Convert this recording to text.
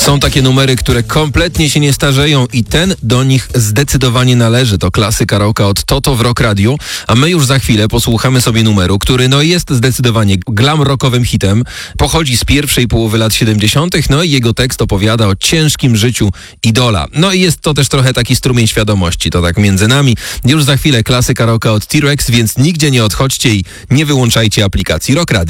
Są takie numery, które kompletnie się nie starzeją i ten do nich zdecydowanie należy. To klasyka rocka od Toto w Rock Radio, a my już za chwilę posłuchamy sobie numeru, który jest zdecydowanie glam rockowym hitem. Pochodzi z pierwszej połowy lat 70., i jego tekst opowiada o ciężkim życiu idola. I jest to też trochę taki strumień świadomości, to tak między nami. Już za chwilę klasyka rocka od T-Rex, więc nigdzie nie odchodźcie i nie wyłączajcie aplikacji Rock Radio.